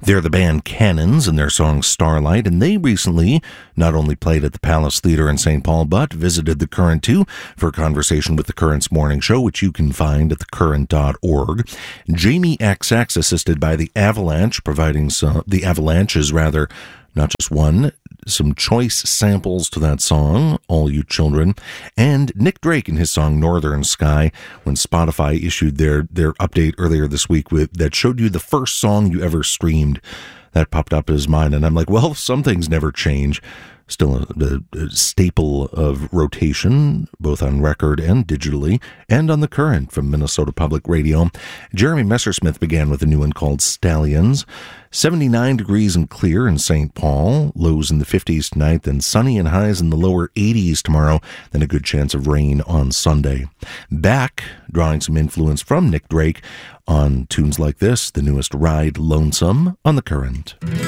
They're the band Cannons and their song Starlight, and they recently not only played at the Palace Theatre in St. Paul, but visited The Current too for a conversation with The Current's morning show, which you can find at thecurrent.org. Jamie XX, assisted by The Avalanche, providing the Avalanches, rather, not just one, some choice samples to that song, All You Children, and Nick Drake and his song Northern Sky, when Spotify issued their update earlier this week that showed you the first song you ever streamed. That popped up as mine, and I'm like, well, some things never change. Still a staple of rotation, both on record and digitally, and on The Current from Minnesota Public Radio. Jeremy Messersmith began with a new one called Stallions. 79 degrees and clear in St. Paul, lows in the 50s tonight, then sunny and highs in the lower 80s tomorrow, then a good chance of rain on Sunday. Back, drawing some influence from Nick Drake on tunes like this, the newest Ride Lonesome on The Current.